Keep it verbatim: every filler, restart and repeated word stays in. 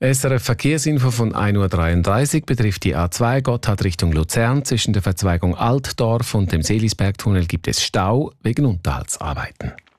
S R F Verkehrsinfo von ein Uhr dreiunddreißig betrifft die A zwei Gotthard Richtung Luzern. Zwischen der Verzweigung Altdorf und dem Seelisbergtunnel gibt es Stau wegen Unterhaltsarbeiten.